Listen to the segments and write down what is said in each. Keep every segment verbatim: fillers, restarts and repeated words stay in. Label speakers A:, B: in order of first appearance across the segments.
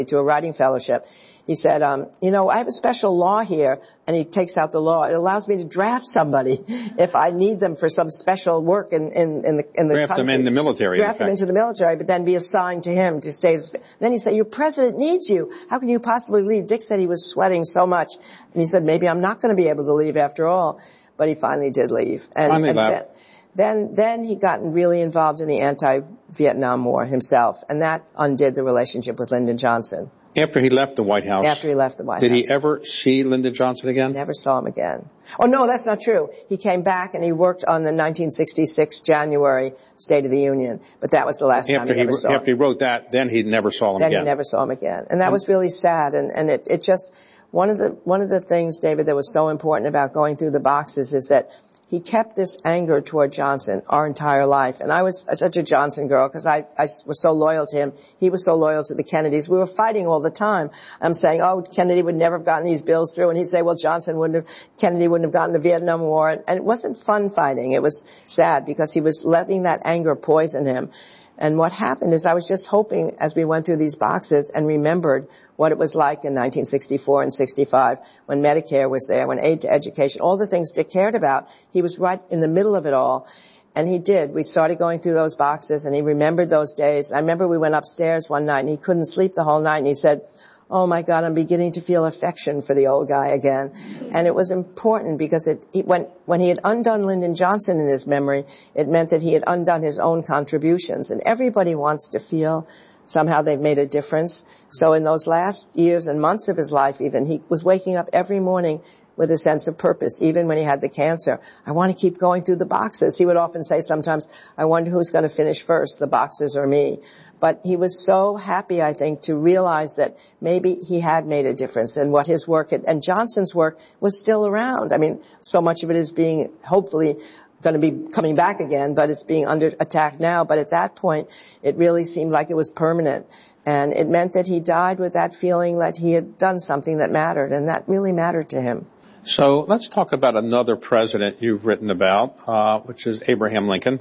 A: to a writing fellowship. He said, um, you know, I have a special law here, and he takes out the law. It allows me to draft somebody if I need them for some special work in, in, in the, in the
B: draft
A: country.
B: them in the military.
A: Draft
B: in
A: them into the military, but then be assigned to him to stay. Then he said, your president needs you. How can you possibly leave? Dick said he was sweating so much. And he said, maybe I'm not going to be able to leave after all. But he finally did leave. And,
B: finally
A: and
B: left.
A: Then, then, then he got really involved in the anti-Vietnam War himself. And that undid the relationship with Lyndon Johnson.
B: After he left the White House.
A: After he left the White
B: did
A: House.
B: Did he ever see Lyndon Johnson again?
A: Never saw him again. Oh, no, that's not true. He came back and he worked on the nineteen sixty-six January State of the Union. But that was the last
B: after
A: time he,
B: he
A: ever saw him.
B: After he wrote that, then he never saw him
A: then
B: again.
A: Then he never saw him again. And that was really sad. And, and it, it just, one of the, one of the things, David, that was so important about going through the boxes is that he kept this anger toward Johnson our entire life. And I was such a Johnson girl because I, I was so loyal to him. He was so loyal to the Kennedys. We were fighting all the time. I'm saying, oh, Kennedy would never have gotten these bills through. And he'd say, well, Johnson wouldn't have, Kennedy wouldn't have gotten the Vietnam War. And it wasn't fun fighting. It was sad because he was letting that anger poison him. And what happened is I was just hoping as we went through these boxes and remembered what it was like in nineteen sixty-four and sixty-five when Medicare was there, when aid to education, all the things Dick cared about, he was right in the middle of it all. And he did. We started going through those boxes and he remembered those days. I remember we went upstairs one night and he couldn't sleep the whole night and he said, oh my God, I'm beginning to feel affection for the old guy again. And it was important because it, he, when, when he had undone Lyndon Johnson in his memory, it meant that he had undone his own contributions. And everybody wants to feel somehow they've made a difference. So in those last years and months of his life even, he was waking up every morning with a sense of purpose, even when he had the cancer. I want to keep going through the boxes. He would often say sometimes, I wonder who's going to finish first, the boxes or me. But he was so happy, I think, to realize that maybe he had made a difference and what his work had, and Johnson's work was still around. I mean, so much of it is being hopefully going to be coming back again, but it's being under attack now. But at that point, it really seemed like it was permanent. And it meant that he died with that feeling that he had done something that mattered, and that really mattered to him.
B: So let's talk about another president you've written about, uh, which is Abraham Lincoln.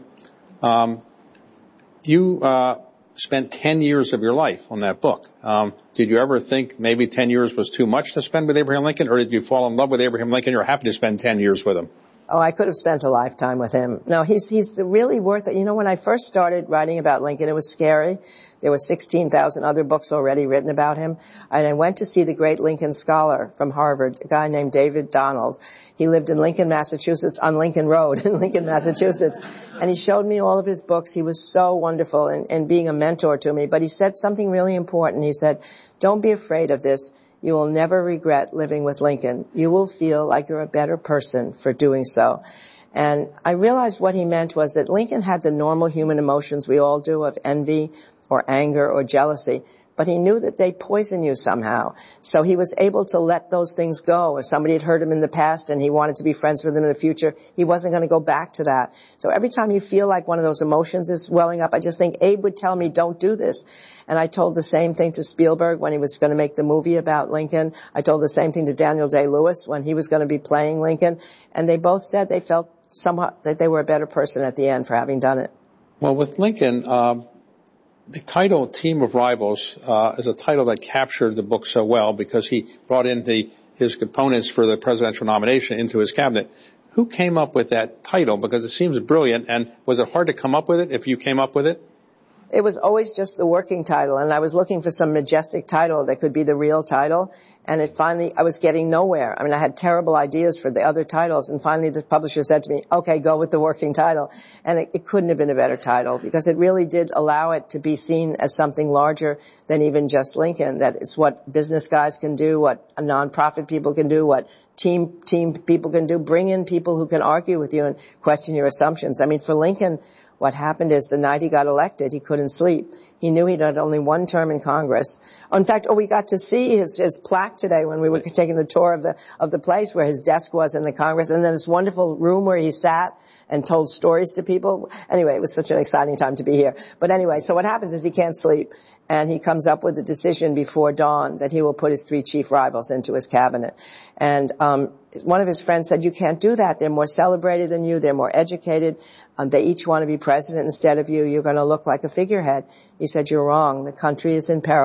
B: Um, you uh, spent ten years of your life on that book. Um, did you ever think maybe ten years was too much to spend with Abraham Lincoln, or did you fall in love with Abraham Lincoln? You're happy to spend ten years with him.
A: Oh, I could have spent a lifetime with him. No, he's he's really worth it. You know, when I first started writing about Lincoln, it was scary. There were sixteen thousand other books already written about him. And I went to see the great Lincoln scholar from Harvard, a guy named David Donald. He lived in Lincoln, Massachusetts, on Lincoln Road in Lincoln, Massachusetts. And he showed me all of his books. He was so wonderful in, in being a mentor to me. But he said something really important. He said, don't be afraid of this. You will never regret living with Lincoln. You will feel like you're a better person for doing so. And I realized what he meant was that Lincoln had the normal human emotions we all do of envy or anger or jealousy, but he knew that they poison you somehow. So he was able to let those things go. If somebody had hurt him in the past and he wanted to be friends with them in the future, he wasn't going to go back to that. So every time you feel like one of those emotions is welling up, I just think Abe would tell me, don't do this. And I told the same thing to Spielberg when he was going to make the movie about Lincoln. I told the same thing to Daniel Day-Lewis when he was going to be playing Lincoln. And they both said they felt somewhat that they were a better person at the end for having done it.
B: Well, with Lincoln, um, the title Team of Rivals uh, is a title that captured the book so well because he brought in the his components for the presidential nomination into his cabinet. Who came up with that title? Because it seems brilliant. And was it hard to come up with it if you came up with it?
A: It was always just the working title, and I was looking for some majestic title that could be the real title, and it finally, I was getting nowhere. I mean, I had terrible ideas for the other titles, and finally the publisher said to me, okay, go with the working title. And it, it couldn't have been a better title, because it really did allow it to be seen as something larger than even just Lincoln, that it's what business guys can do, what nonprofit people can do, what team, team people can do. Bring in people who can argue with you and question your assumptions. I mean, for Lincoln, what happened is the night he got elected, he couldn't sleep. He knew he had only one term in Congress. In fact, oh, we got to see his, his plaque today when we were taking the tour of the, of the place where his desk was in the Congress, and then this wonderful room where he sat and told stories to people. Anyway, it was such an exciting time to be here. But anyway, so what happens is he can't sleep, and he comes up with a decision before dawn that he will put his three chief rivals into his cabinet. And, um, one of his friends said, you can't do that. They're more celebrated than you. They're more educated. Um, they each want to be president instead of you. You're going to look like a figurehead. He said, you're wrong. The country is in peril,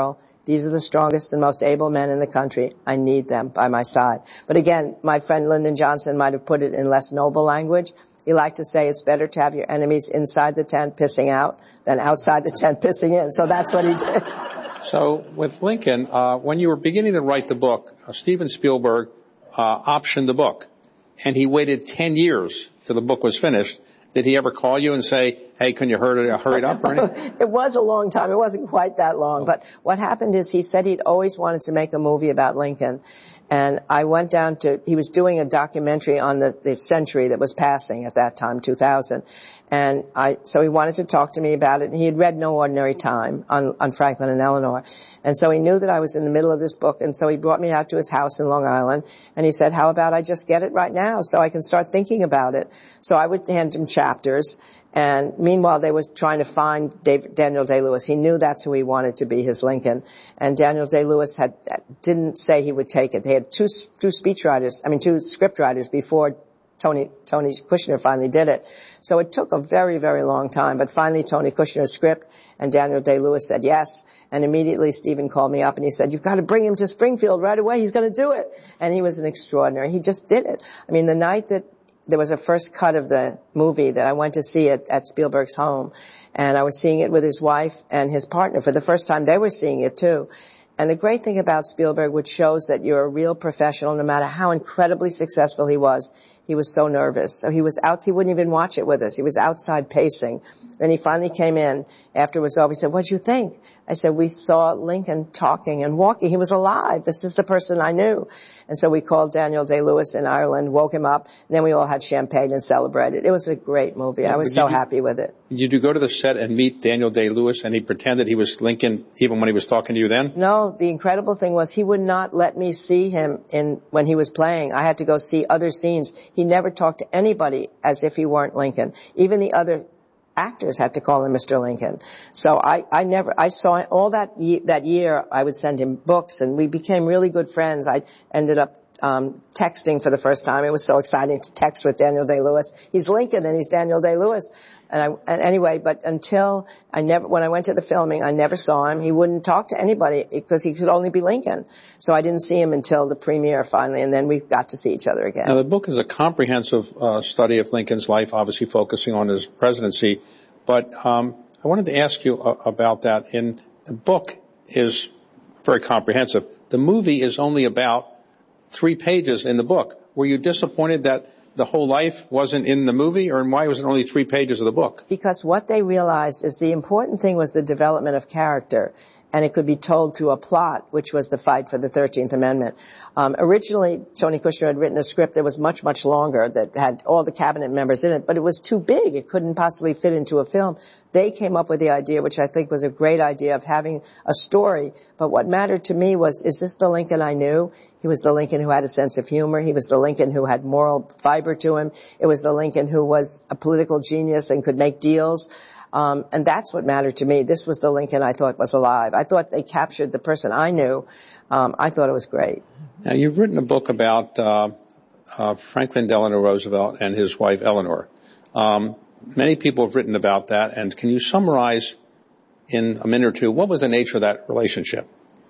A: These are the strongest and most able men in the country. I need them by my side. But again, my friend Lyndon Johnson might have put it in less noble language. He liked to say it's better to have your enemies inside the tent pissing out than outside the tent pissing in. So that's what he did.
B: So with Lincoln, uh, when you were beginning to write the book, uh, Steven Spielberg uh, optioned the book, and he waited ten years till the book was finished. Did he ever call you and say, hey, can you hurry, hurry it up or anything?
A: It was a long time. It wasn't quite that long. Oh. But what happened is he said he'd always wanted to make a movie about Lincoln. And I went down to, he was doing a documentary on the, the century that was passing at that time, two thousand. And I, so he wanted to talk to me about it. And he had read No Ordinary Time on, on Franklin and Eleanor. And so he knew that I was in the middle of this book. And so he brought me out to his house in Long Island. And he said, how about I just get it right now so I can start thinking about it? So I would hand him chapters. And meanwhile, they was trying to find David, Daniel Day-Lewis. He knew that's who he wanted to be his Lincoln. And Daniel Day-Lewis had, didn't say he would take it. They had two, two speechwriters, I mean, two script writers before Tony, Tony Kushner finally did it. So it took a very, very long time. But finally, Tony Kushner's script and Daniel Day-Lewis said yes. And immediately Stephen called me up and he said, you've got to bring him to Springfield right away. He's going to do it. And he was an extraordinary. He just did it. I mean, the night that there was a first cut of the movie that I went to see it at Spielberg's home, and I was seeing it with his wife and his partner for the first time. They were seeing it too. And the great thing about Spielberg, which shows that you're a real professional, no matter how incredibly successful he was, he was so nervous. So he was out, he wouldn't even watch it with us. He was outside pacing. Then he finally came in after it was over. He said, what'd you think? I said, we saw Lincoln talking and walking. He was alive. This is the person I knew. And so we called Daniel Day-Lewis in Ireland, woke him up, and then we all had champagne and celebrated. It was a great movie. Yeah, I was so
B: you,
A: happy with it.
B: Did you go to the set and meet Daniel Day-Lewis and he pretended he was Lincoln even when he was talking to you then?
A: No, the incredible thing was he would not let me see him in when he was playing. I had to go see other scenes. He never talked to anybody as if he weren't Lincoln. Even the other actors had to call him Mister Lincoln. So I, I never, I saw all that, ye- that year I would send him books and we became really good friends. I ended up, um, texting for the first time. It was so exciting to text with Daniel Day-Lewis. He's Lincoln and he's Daniel Day-Lewis. And I, and anyway, but until I never, when I went to the filming, I never saw him. He wouldn't talk to anybody because he could only be Lincoln. So I didn't see him until the premiere finally, and then we got to see each other again.
B: Now the book is a comprehensive uh, study of Lincoln's life, obviously focusing on his presidency. But um, I wanted to ask you uh, about that. In the book is very comprehensive. The movie is only about three pages in the book. Were you disappointed that the whole life wasn't in the movie, or why was it only three pages of the book?
A: Because what they realized is the important thing was the development of character, and it could be told through a plot, which was the fight for the thirteenth Amendment. Um, originally, Tony Kushner had written a script that was much, much longer, that had all the cabinet members in it, but it was too big. It couldn't possibly fit into a film. They came up with the idea, which I think was a great idea, of having a story. But what mattered to me was, is this the Lincoln I knew? He was the Lincoln who had a sense of humor. He was the Lincoln who had moral fiber to him. It was the Lincoln who was a political genius and could make deals. Um, and that's what mattered to me. This was the Lincoln I thought was alive. I thought they captured the person I knew. Um, I thought it was great.
B: Now, you've written a book about uh, uh, Franklin Delano Roosevelt and his wife Eleanor. Um, many people have written about that. And can you summarize in a minute or two, what was the nature of that relationship?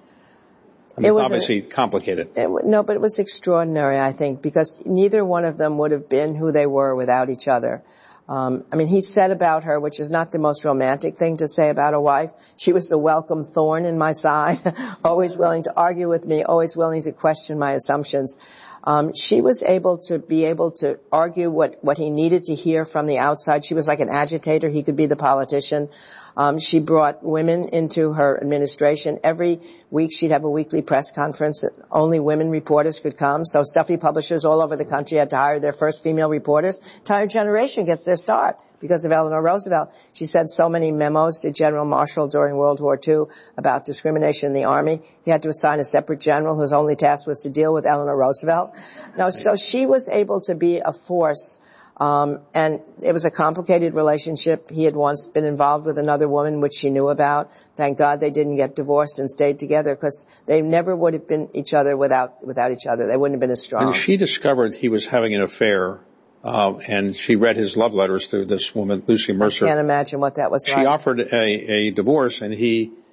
B: I mean, it it's obviously a, complicated.
A: It, no, but it was extraordinary, I think, because neither one of them would have been who they were without each other. Um, I mean, he said about her, which is not the most romantic thing to say about a wife, she was the welcome thorn in my side, always willing to argue with me, always willing to question my assumptions. Um, she was able to be able to argue what, what he needed to hear from the outside. She was like an agitator. He could be the politician. Um, she brought women into her administration. Every week she'd have a weekly press conference. Only women reporters could come. So stuffy publishers all over the country had to hire their first female reporters. Entire generation gets their start because of Eleanor Roosevelt. She sent so many memos to General Marshall during World War Two about discrimination in the Army. He had to assign a separate general whose only task was to deal with Eleanor Roosevelt. No, so she was able to be a force. Um, and it was a complicated relationship. He had once been involved with another woman, which she knew about. Thank God they didn't get divorced and stayed together, because they never would have been each other without, without each other. They wouldn't have been as strong.
B: When she discovered he was having an affair, uh, and she read his love letters to this woman, Lucy Mercer.
A: I can't imagine what that was
B: she
A: like.
B: She offered a, a divorce, and he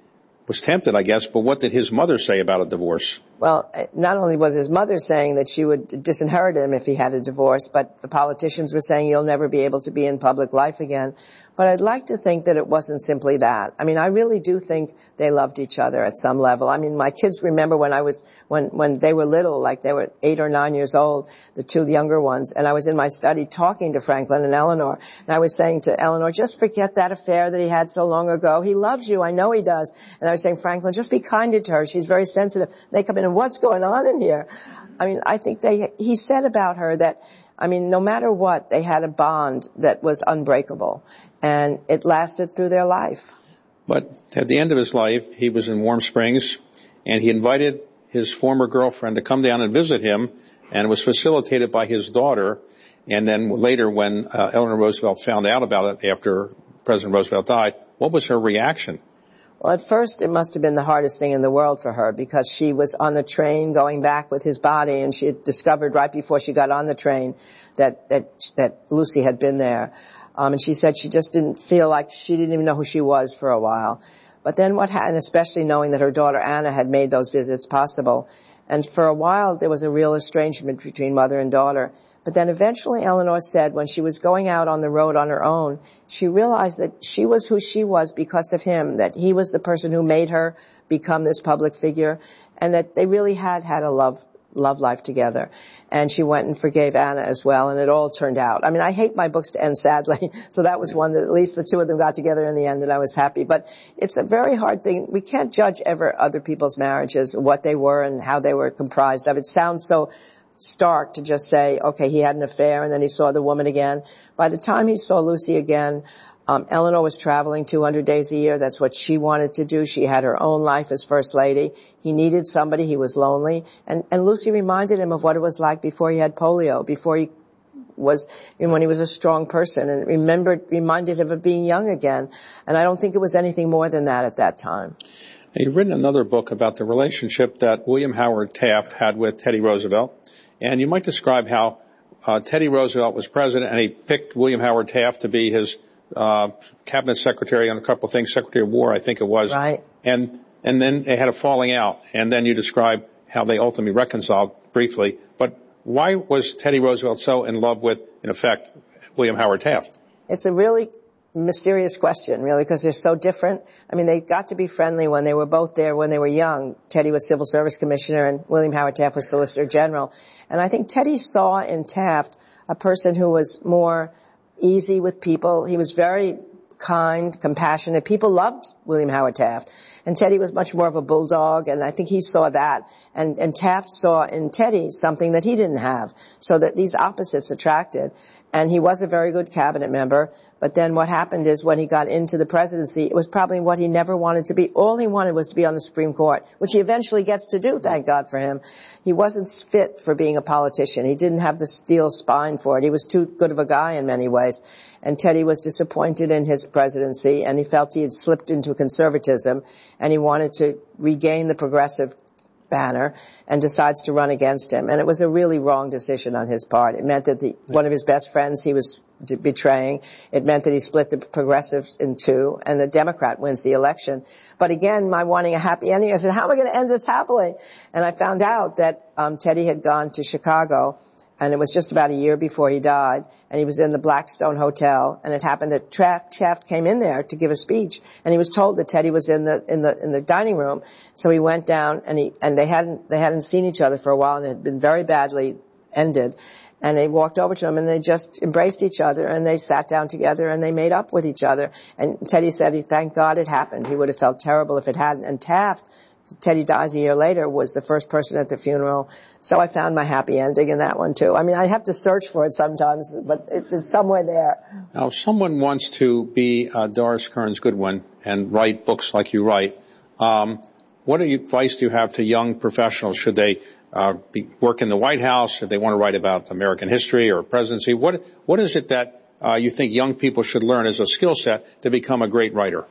B: was tempted, I guess, but what did his mother say about a divorce?
A: Well, not only was his mother saying that she would disinherit him if he had a divorce, but the politicians were saying you'll never be able to be in public life again. But I'd like to think that it wasn't simply that. I mean, I really do think they loved each other at some level. I mean, my kids remember when I was, when, when they were little, like they were eight or nine years old, the two younger ones, and I was in my study talking to Franklin and Eleanor, and I was saying to Eleanor, just forget that affair that he had so long ago. He loves you. I know he does. And I was saying, Franklin, just be kinder to her. She's very sensitive. They come in and what's going on in here? I mean, I think they, he said about her that, I mean, no matter what, they had a bond that was unbreakable, and it lasted through their life.
B: But at the end of his life, he was in Warm Springs, and he invited his former girlfriend to come down and visit him, and it was facilitated by his daughter. And then later, when uh, Eleanor Roosevelt found out about it after President Roosevelt died, what was her reaction?
A: Well, at first, it must have been the hardest thing in the world for her, because she was on the train going back with his body, and she had discovered right before she got on the train that that, that Lucy had been there. Um, and she said she just didn't feel like, she didn't even know who she was for a while. But then what happened, especially knowing that her daughter Anna had made those visits possible, and for a while there was a real estrangement between mother and daughter. But then eventually Eleanor said when she was going out on the road on her own, she realized that she was who she was because of him, that he was the person who made her become this public figure, and that they really had had a love love life together. And she went and forgave Anna as well, and it all turned out. I mean, I hate my books to end sadly, so that was one that at least the two of them got together in the end, and I was happy. But it's a very hard thing. We can't judge ever other people's marriages, what they were and how they were comprised of. It sounds so stark to just say, okay, he had an affair and then he saw the woman again. By the time he saw Lucy again, um, Eleanor was traveling two hundred days a year. That's what she wanted to do. She had her own life as First Lady. He needed somebody. He was lonely. And, and Lucy reminded him of what it was like before he had polio, before he was, you know, when he was a strong person, and remembered, reminded him of being young again. And I don't think it was anything more than that at that time.
B: You've written another book about the relationship that William Howard Taft had with Teddy Roosevelt. And you might describe how uh, Teddy Roosevelt was president, and he picked William Howard Taft to be his uh cabinet secretary on a couple of things, Secretary of War, I think it was.
A: Right.
B: And and then they had a falling out, and then you describe how they ultimately reconciled briefly. But why was Teddy Roosevelt so in love with, in effect, William Howard Taft?
A: It's a really mysterious question, really, because they're so different. I mean, they got to be friendly when they were both there when they were young. Teddy was Civil Service Commissioner and William Howard Taft was Solicitor General. And I think Teddy saw in Taft a person who was more easy with people. He was very kind, compassionate. People loved William Howard Taft. And Teddy was much more of a bulldog, and I think he saw that. And, and Taft saw in Teddy something that he didn't have, so that these opposites attracted. And he was a very good cabinet member. But then what happened is when he got into the presidency, it was probably what he never wanted to be. All he wanted was to be on the Supreme Court, which he eventually gets to do, thank God for him. He wasn't fit for being a politician. He didn't have the steel spine for it. He was too good of a guy in many ways. And Teddy was disappointed in his presidency, and he felt he had slipped into conservatism, and he wanted to regain the progressive banner, and decides to run against him. And it was a really wrong decision on his part. It meant that the, one of his best friends he was betraying. It meant that he split the progressives in two, and the Democrat wins the election. But again, my wanting a happy ending, I said, how am I going to end this happily? And I found out that um Teddy had gone to Chicago, and it was just about a year before he died, and he was in the Blackstone Hotel, and it happened that Taft came in there to give a speech, and he was told that Teddy was in the in the in the dining room. So he went down, and he and they hadn't they hadn't seen each other for a while, and it had been very badly ended. And they walked over to him, and they just embraced each other, and they sat down together, and they made up with each other. And Teddy said, he thanked God it happened. He would have felt terrible if it hadn't. And Taft, Teddy dies a year later, was the first person at the funeral. So I found my happy ending in that one, too. I mean, I have to search for it sometimes, but it's somewhere there.
B: Now, if someone wants to be uh, Doris Kearns Goodwin and write books like you write, um, what advice do you have to young professionals? Should they uh, be, work in the White House? If they want to write about American history or presidency? What What is it that uh, you think young people should learn as a skill set to become a great writer?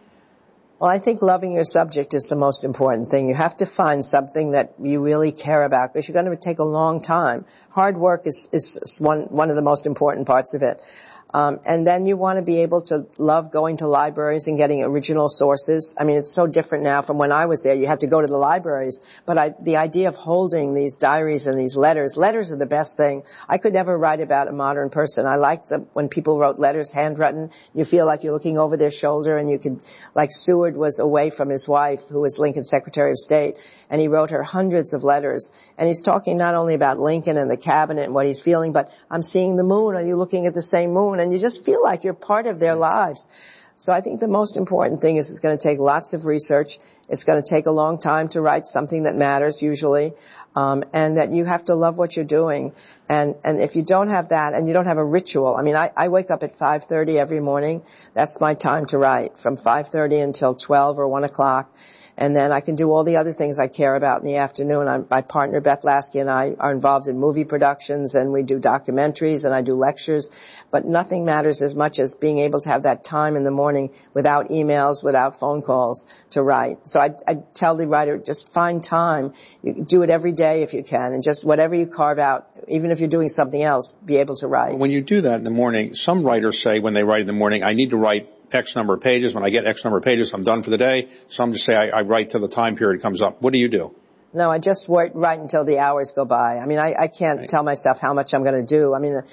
A: Well, I think loving your subject is the most important thing. You have to find something that you really care about, because you're going to take a long time. Hard work is, is one, one of the most important parts of it. Um, and then you want to be able to love going to libraries and getting original sources. I mean, it's so different now from when I was there. You have to go to the libraries. But I, the idea of holding these diaries and these letters, letters are the best thing. I could never write about a modern person. I like the, when people wrote letters handwritten, you feel like you're looking over their shoulder, and you could, like Seward was away from his wife, who was Lincoln's Secretary of State, and he wrote her hundreds of letters. And he's talking not only about Lincoln and the cabinet and what he's feeling, but I'm seeing the moon. Are you looking at the same moon? And you just feel like you're part of their lives. So I think the most important thing is it's going to take lots of research. It's going to take a long time to write something that matters usually, um, and that you have to love what you're doing. And and if you don't have that, and you don't have a ritual, I mean, I, I wake up at five thirty every morning. That's my time to write, from five thirty until twelve or one o'clock. And then I can do all the other things I care about in the afternoon. I'm, my partner, Beth Lasky, and I are involved in movie productions, and we do documentaries, and I do lectures. But nothing matters as much as being able to have that time in the morning without emails, without phone calls, to write. So I, I tell the writer, just find time. You do it every day if you can, and just whatever you carve out, even if you're doing something else, be able to write.
B: When you do that in the morning, some writers say when they write in the morning, I need to write X number of pages. When I get X number of pages, I'm done for the day. Some just say I, I write till the time period comes up. What do you do?
A: No, I just write, write until the hours go by. I mean, I, I can't right. tell myself how much I'm going to do. I mean,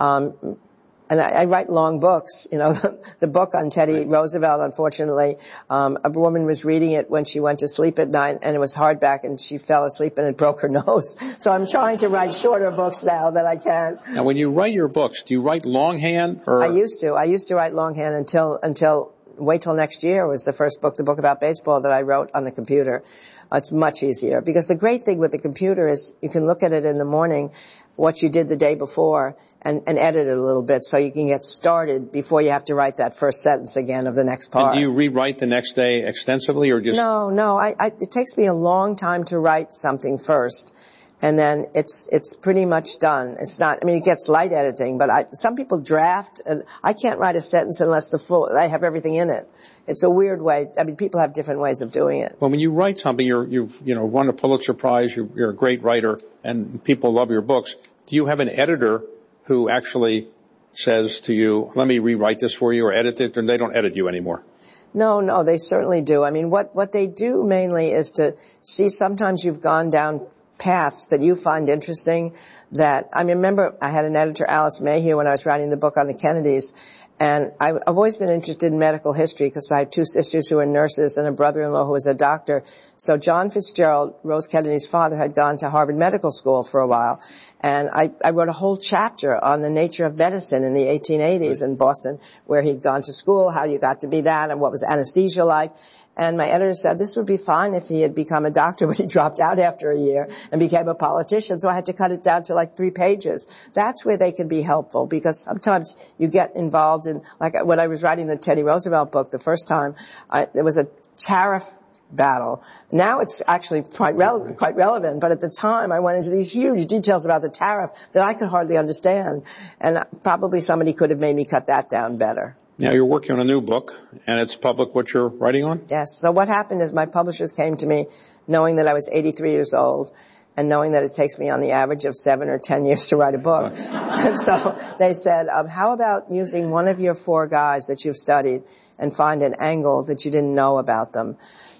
A: um, and I, I write long books. You know, the book on Teddy right. Roosevelt, unfortunately, um, a woman was reading it when she went to sleep at night, and it was hardback, and she fell asleep and it broke her nose. So I'm trying to write shorter books now that I can.
B: Now, when you write your books, do you write longhand or?
A: I used to. I used to write longhand until, until, wait till next year was the first book, the book about baseball that I wrote on the computer. It's much easier, because the great thing with the computer is you can look at it in the morning, what you did the day before, and, and edit it a little bit so you can get started before you have to write that first sentence again of the next part.
B: And do you rewrite the next day extensively, or just?
A: No, no. I, I, it takes me a long time to write something first, and then it's it's pretty much done. It's not. I mean, it gets light editing, but I, some people draft. And I can't write a sentence unless the full. I have everything in it. It's a weird way. I mean, people have different ways of doing it.
B: Well, when you write something, you're you've you know won a Pulitzer Prize. You're, you're a great writer, and people love your books. Do you have an editor who actually says to you, let me rewrite this for you, or edit it, or they don't edit you anymore?
A: No, no, they certainly do. I mean, what, what they do mainly is to see sometimes you've gone down paths that you find interesting. That, I remember I had an editor, Alice Mayhew, when I was writing the book on the Kennedys. And I've always been interested in medical history because I have two sisters who are nurses and a brother-in-law who was a doctor. So John Fitzgerald, Rose Kennedy's father, had gone to Harvard Medical School for a while. And I, I wrote a whole chapter on the nature of medicine in the eighteen eighties in Boston, where he'd gone to school, how you got to be that, and what was anesthesia like. And my editor said this would be fine if he had become a doctor, but he dropped out after a year and became a politician. So I had to cut it down to like three pages. That's where they can be helpful, because sometimes you get involved in, like when I was writing the Teddy Roosevelt book the first time, I, there was a tariff battle. Now it's actually quite relevant, quite relevant, but at the time I went into these huge details about the tariff that I could hardly understand. And probably somebody could have made me cut that down better.
B: Now you're working on a new book, and it's public what you're writing on?
A: Yes. So what happened is my publishers came to me knowing that I was eighty-three years old and knowing that it takes me on the average of seven or ten years to write a book. And so they said, um, how about using one of your four guys that you've studied and find an angle that you didn't know about them?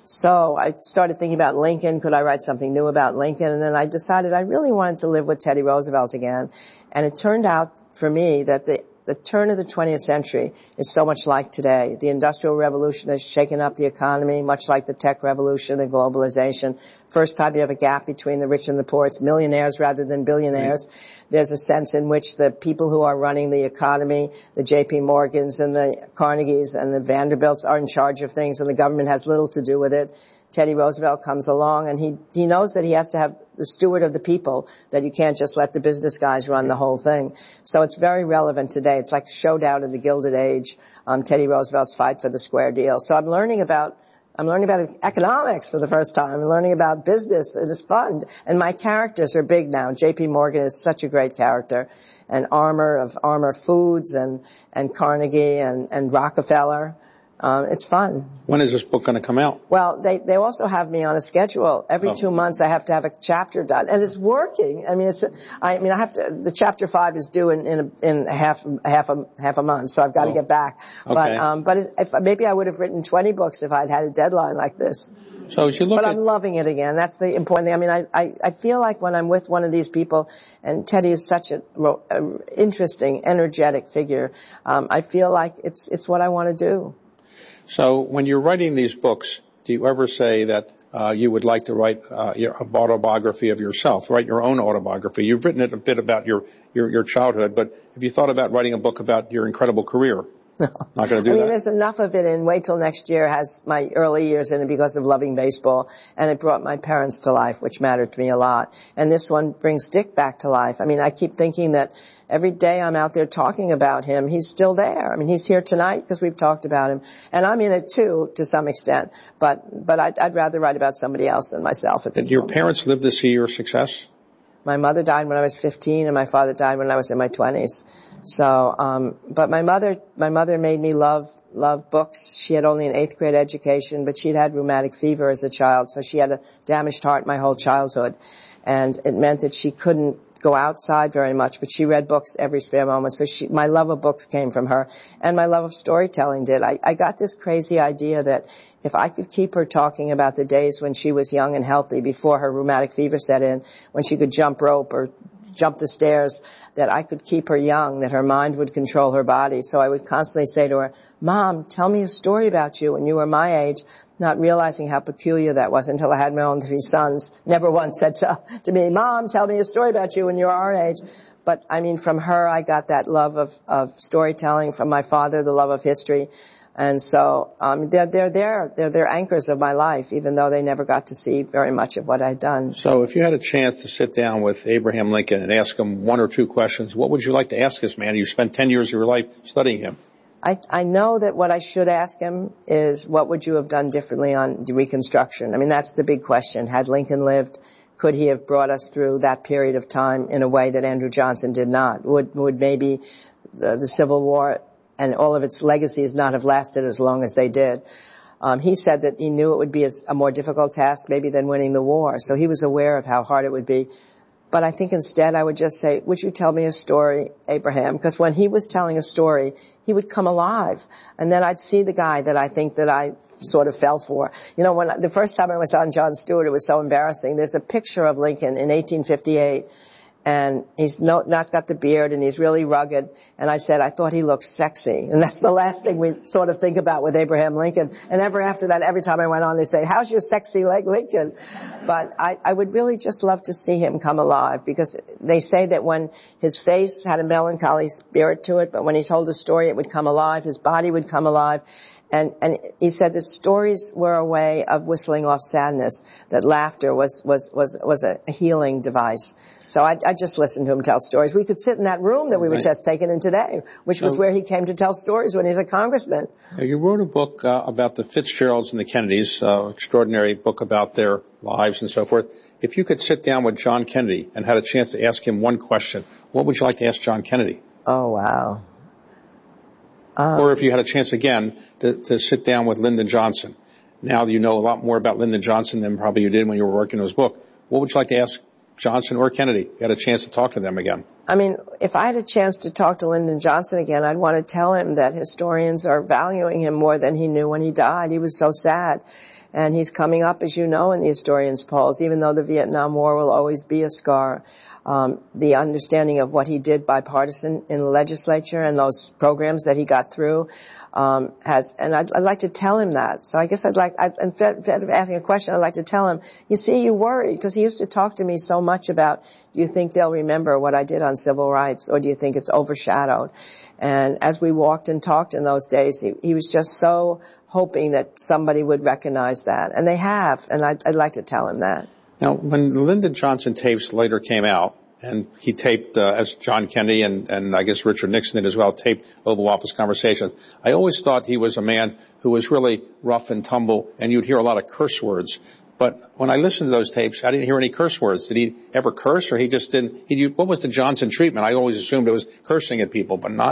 A: So I started thinking about Lincoln. Could I write something new about Lincoln? And then I decided I really wanted to live with Teddy Roosevelt again. And it turned out for me that the The turn of the twentieth century is so much like today. The Industrial Revolution has shaken up the economy, much like the tech revolution and globalization. First time you have a gap between the rich and the poor. It's millionaires rather than billionaires. Mm-hmm. There's a sense in which the people who are running the economy, the J P Morgans and the Carnegies and the Vanderbilts, are in charge of things, and the government has little to do with it. Teddy Roosevelt comes along, and he he knows that he has to have the steward of the people, that you can't just let the business guys run the whole thing. So it's very relevant today. It's like Showdown in the Gilded Age, um, Teddy Roosevelt's fight for the square deal. So I'm learning about I'm learning about economics for the first time. I'm learning about business, and it's fun. And my characters are big now. J P Morgan is such a great character, and Armour of Armour Foods, and and Carnegie, and and Rockefeller. Um, it's fun.
B: When is this book going to come out?
A: Well, they, they also have me on a schedule. Every oh. two months I have to have a chapter done. And it's working. I mean, it's, I mean, I have to, the chapter five is due in, in, a, in half, half a, half a month, so I've got oh. to get back.
B: Okay.
A: But, um, but if, maybe I would have written twenty books if I'd had a deadline like this.
B: So as you look
A: but
B: at,
A: I'm loving it again. That's the important thing. I mean, I, I, I feel like when I'm with one of these people, and Teddy is such a, a interesting, energetic figure, um, I feel like it's, it's what I want to do.
B: So when you're writing these books, do you ever say that uh, you would like to write uh, your autobiography of yourself, write your own autobiography? You've written it a bit about your, your, your childhood, but have you thought about writing a book about your incredible career?
A: No.
B: Not going to do
A: I mean,
B: that?
A: There's enough of it in Wait Till Next Year has my early years in it because of loving baseball, and it brought my parents to life, which mattered to me a lot. And this one brings Dick back to life. I mean, I keep thinking that every day I'm out there talking about him, he's still there. I mean, he's here tonight because we've talked about him. And I'm in it too, to some extent. But, but I'd, I'd rather write about somebody else than myself at this
B: Did your
A: moment.
B: parents live to see your success?
A: My mother died when I was fifteen, and my father died when I was in my twenties. So, um, but my mother, my mother made me love, love books. She had only an eighth grade education, but she'd had rheumatic fever as a child, so she had a damaged heart my whole childhood. And it meant that she couldn't go outside very much, but she read books every spare moment. So she, my love of books came from her, and my love of storytelling did. I, I got this crazy idea that if I could keep her talking about the days when she was young and healthy before her rheumatic fever set in, when she could jump rope or jump the stairs, that I could keep her young, that her mind would control her body. So I would constantly say to her, Mom, tell me a story about you when you were my age, not realizing how peculiar that was until I had my own three sons. Never once said to, to me, Mom, tell me a story about you when you were our age. But I mean, from her, I got that love of, of storytelling. From my father, the love of history. And so, um, they're, they're there. They're, they're anchors of my life, even though they never got to see very much of what I'd done.
B: So if you had a chance to sit down with Abraham Lincoln and ask him one or two questions, what would you like to ask this man? You spent ten years of your life studying him.
A: I, I know that what I should ask him is, what would you have done differently on Reconstruction? I mean, that's the big question. Had Lincoln lived, could he have brought us through that period of time in a way that Andrew Johnson did not? Would, would maybe the, the Civil War and all of its legacies not have lasted as long as they did? Um, he said that he knew it would be a, a more difficult task maybe than winning the war. So he was aware of how hard it would be. But I think instead I would just say, would you tell me a story, Abraham? Because when he was telling a story, he would come alive. And then I'd see the guy that I think that I sort of fell for. You know, when the first time I was on Jon Stewart, it was so embarrassing. There's a picture of Lincoln in eighteen fifty-eight. And he's no, not got the beard, and he's really rugged. And I said, I thought he looked sexy. And that's the last thing we sort of think about with Abraham Lincoln. And ever after that, every time I went on, they say, how's your sexy leg, Lincoln? But I, I would really just love to see him come alive, because they say that when his face had a melancholy spirit to it, but when he told a story, it would come alive. His body would come alive. And, and he said that stories were a way of whistling off sadness, that laughter was, was, was, was a healing device. So I, I just listened to him tell stories. We could sit in that room that we were right. just taken in today, which was so, where he came to tell stories when he's a congressman.
B: You wrote a book uh, about the Fitzgeralds and the Kennedys, uh, extraordinary book about their lives and so forth. If you could sit down with John Kennedy and had a chance to ask him one question, what would you like to ask John Kennedy?
A: Oh, wow. Um,
B: or if you had a chance again to, to sit down with Lyndon Johnson. Now you know a lot more about Lyndon Johnson than probably you did when you were working on his book. What would you like to ask Johnson or Kennedy? You had a chance to talk to them again.
A: I mean, if I had a chance to talk to Lyndon Johnson again, I'd want to tell him that historians are valuing him more than he knew when he died. He was so sad. And he's coming up, as you know, in the historians' polls, even though the Vietnam War will always be a scar. Um, the understanding of what he did bipartisan in the legislature and those programs that he got through, um, has, and I'd, I'd like to tell him that. So I guess I'd like, I'd, instead of asking a question, I'd like to tell him, you see, you worry, because he used to talk to me so much about, do you think they'll remember what I did on civil rights, or do you think it's overshadowed? And as we walked and talked in those days, he, he was just so hoping that somebody would recognize that. And they have, and I'd, I'd like to tell him that.
B: Now, when the Lyndon Johnson tapes later came out, and he taped, uh, as John Kennedy and, and I guess Richard Nixon did as well, taped Oval Office conversations, I always thought he was a man who was really rough and tumble, and you'd hear a lot of curse words. But when I listened to those tapes, I didn't hear any curse words. Did he ever curse, or he just didn't? He, what was the Johnson treatment? I always assumed it was cursing at people, but not.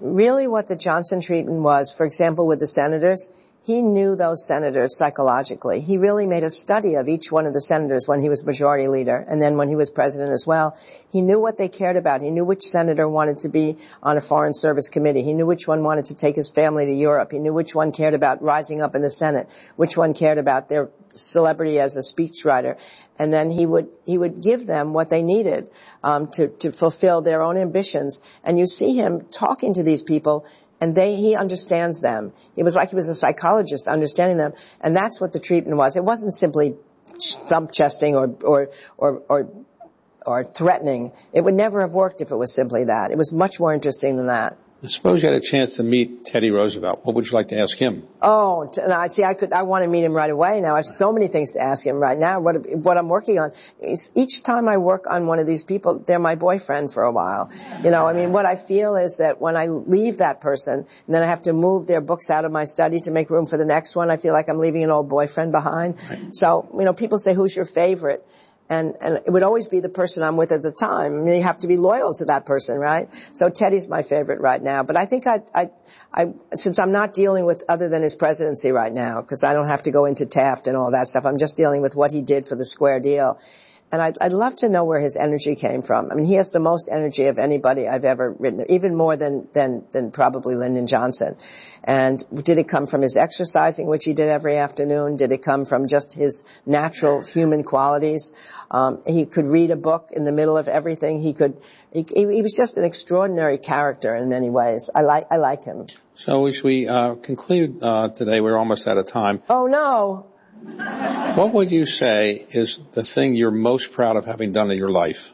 A: really what the Johnson treatment was, for example, with the senators, he knew those senators psychologically. He really made a study of each one of the senators when he was majority leader and then when he was president as well. He knew what they cared about. He knew which senator wanted to be on a foreign service committee. He knew which one wanted to take his family to Europe. He knew which one cared about rising up in the Senate, which one cared about their celebrity as a speechwriter. And then he would, he would give them what they needed, um, to, to fulfill their own ambitions. And you see him talking to these people, and they, he understands them. It was like he was a psychologist understanding them. And that's what the treatment was. It wasn't simply thump chesting or, or, or, or, or threatening. It would never have worked if it was simply that. It was much more interesting than that.
B: I suppose you had a chance to meet Teddy Roosevelt. What would you like to ask him?
A: Oh, t- I see. I could. I want to meet him right away. Now I have so many things to ask him right now. What what I'm working on is each time I work on one of these people, they're my boyfriend for a while. You know, I mean, what I feel is that when I leave that person, and then I have to move their books out of my study to make room for the next one, I feel like I'm leaving an old boyfriend behind. Right. So, you know, people say, "Who's your favorite?" And, and it would always be the person I'm with at the time. I mean, you have to be loyal to that person, right? So Teddy's my favorite right now. But I think I, I, I, since I'm not dealing with other than his presidency right now, because I don't have to go into Taft and all that stuff, I'm just dealing with what he did for the square deal. And I'd, I'd love to know where his energy came from. I mean, he has the most energy of anybody I've ever written, even more than, than, than probably Lyndon Johnson. And did it come from his exercising, which he did every afternoon? Did it come from just his natural human qualities? Um, he could read a book in the middle of everything. He could, he, he was just an extraordinary character in many ways. I like, I like him.
B: So as we, uh, conclude, uh, today, we're almost out of time.
A: Oh no.
B: What would you say is the thing you're most proud of having done in your life?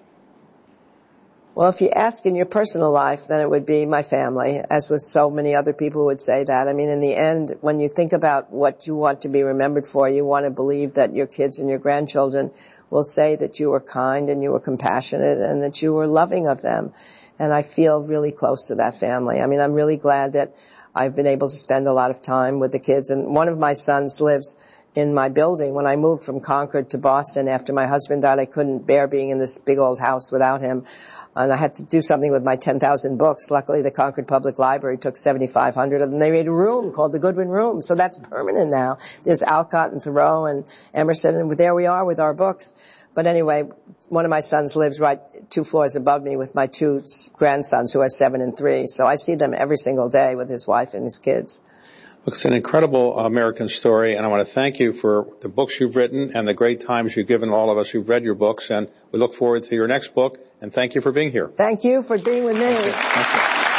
A: Well, if you ask in your personal life, then it would be my family, as with so many other people who would say that. I mean, in the end, when you think about what you want to be remembered for, you want to believe that your kids and your grandchildren will say that you were kind and you were compassionate and that you were loving of them. And I feel really close to that family. I mean, I'm really glad that I've been able to spend a lot of time with the kids. And one of my sons lives in my building. When I moved from Concord to Boston after my husband died, I couldn't bear being in this big old house without him. And I had to do something with my ten thousand books. Luckily, the Concord Public Library took seventy-five hundred of them. They made a room called the Goodwin Room. So that's permanent now. There's Alcott and Thoreau and Emerson, and there we are with our books. But anyway, one of my sons lives right two floors above me with my two grandsons who are seven and three. So I see them every single day with his wife and his kids.
B: It's an incredible American story, and I want to thank you for the books you've written and the great times you've given all of us who've read your books, and we look forward to your next book, and thank you for being here.
A: Thank you for being with me.
B: Thank you. Thank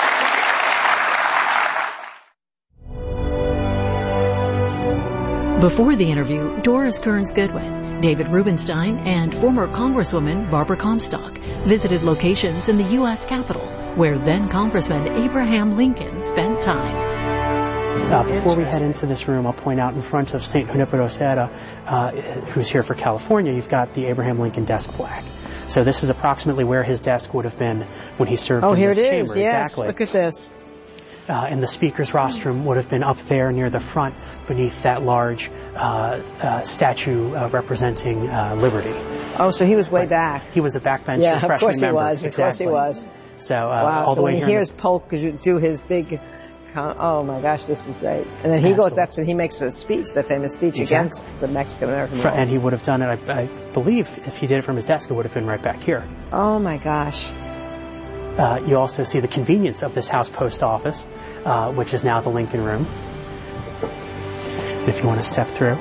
C: you. Before the interview, Doris Kearns Goodwin, David Rubenstein, and former Congresswoman Barbara Comstock visited locations in the U S Capitol, where then Congressman Abraham Lincoln spent time.
D: Uh, before we head into this room, I'll point out in front of Saint Junipero Serra, uh, who's here for California, you've got the Abraham Lincoln desk plaque. So this is approximately where his desk would have been when he served
A: oh,
D: in
A: here
D: this
A: it
D: chamber.
A: Is. Yes.
D: Exactly.
A: Look at this.
D: Uh, and the speaker's rostrum would have been up there near the front beneath that large uh, uh, statue uh, representing uh, liberty.
A: Oh, so he was way
D: right.
A: back.
D: He was a backbencher
A: yeah,
D: freshman
A: of course
D: member.
A: He was.
D: Exactly.
A: Of course he was.
D: So uh,
A: wow.
D: all
A: so
D: the way
A: when he
D: here
A: hears Polk do his big... Oh my gosh, this is great. And then he Absolutely. goes, that's when he makes a speech, the famous speech exactly. against the Mexican-American War.
D: And he would have done it, I, I believe, if he did it from his desk, it would have been right back here.
A: Oh my gosh.
D: Uh, you also see the convenience of this house post office, uh, which is now the Lincoln Room. If you want to step through.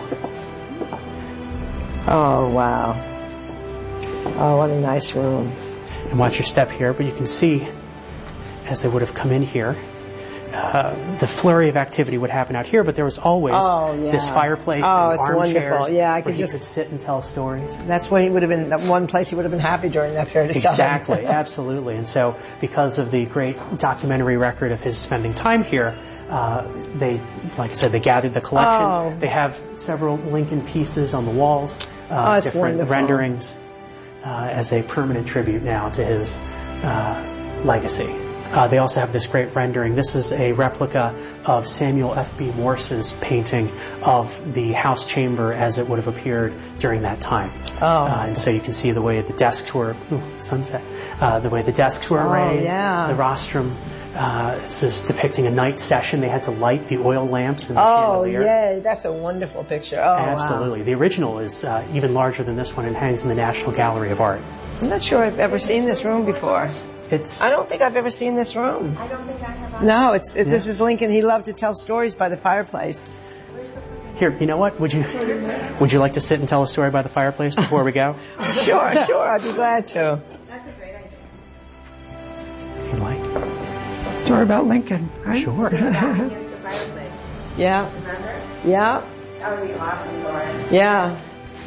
A: Oh, wow. Oh, what a nice room.
D: And watch your step here, but you can see, as they would have come in here, Uh, the flurry of activity would happen out here, but there was always
A: oh, yeah.
D: this fireplace
A: oh,
D: and
A: it's
D: armchairs
A: wonderful. Yeah, I
D: where
A: could
D: he
A: just
D: could sit and tell stories.
A: That's where he would have been, that one place he would have been happy during that period of
D: exactly,
A: time.
D: Exactly, absolutely. And so because of the great documentary record of his spending time here, uh, they, like I said, they gathered the collection.
A: Oh.
D: They have several Lincoln pieces on the walls, uh,
A: oh,
D: different
A: wonderful.
D: renderings uh, as a permanent tribute now to his uh, legacy. Uh, they also have this great rendering. This is a replica of Samuel F B Morse's painting of the House chamber as it would have appeared during that time.
A: Oh.
D: Uh, and so you can see the way the desks were, ooh, sunset, uh, the way the desks were arrayed,
A: oh, yeah.
D: the rostrum, Uh, this is depicting a night session. They had to light the oil lamps and the
A: oh,
D: chandelier.
A: yay, that's a wonderful picture. Oh,
D: Absolutely.
A: Wow.
D: The original is uh, even larger than this one and hangs in the National Gallery of Art.
A: I'm not sure I've ever seen this room before.
D: It's.
A: I don't think I've ever seen this room.
E: I don't think I have. Either.
A: No, it's it,
D: Yeah.
A: this is Lincoln. He loved to tell stories by the fireplace.
D: Here, you know what? Would you would you like to sit and tell a story by the fireplace before we go?
A: Sure, sure, I'd be glad to.
E: That's a great idea.
D: If you like.
F: Story about Lincoln, right?
D: Sure.
E: Against the fireplace.
A: Yeah,
E: Remember?
A: yeah,
E: That would be awesome, Doris.
A: yeah.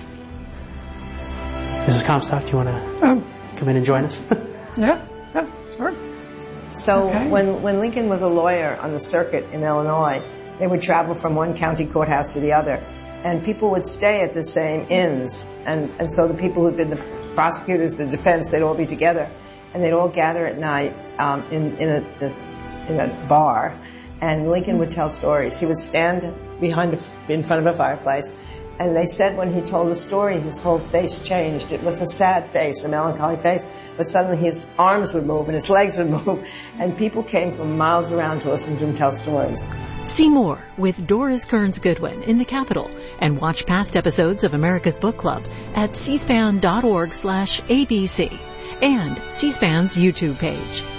D: Missus Comstock, do you want to
F: Oh,
D: come in and join us?
F: yeah, yeah, sure.
A: So
F: Okay.
A: when, when Lincoln was a lawyer on the circuit in Illinois, they would travel from one county courthouse to the other. And people would stay at the same inns. And, and so the people who'd been the prosecutors, the defense, they'd all be together. And they'd all gather at night um, in, in, a, in a bar. And Lincoln would tell stories. He would stand behind, a, in front of a fireplace. And they said when he told the story, his whole face changed. It was a sad face, a melancholy face. But suddenly his arms would move and his legs would move. And people came from miles around to listen to him tell stories.
C: See more with Doris Kearns Goodwin in the Capitol and watch past episodes of America's Book Club at c span dot org slash A B C and C-SPAN's YouTube page.